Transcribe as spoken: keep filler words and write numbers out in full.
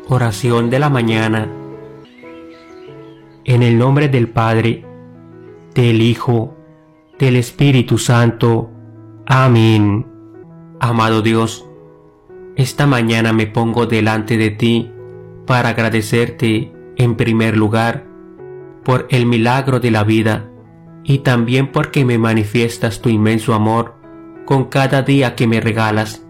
Oración de la mañana. En el nombre del Padre, del Hijo, del Espíritu Santo. Amén. Amado Dios, esta mañana me pongo delante de ti para agradecerte en primer lugar por el milagro de la vida y también porque me manifiestas tu inmenso amor con cada día que me regalas.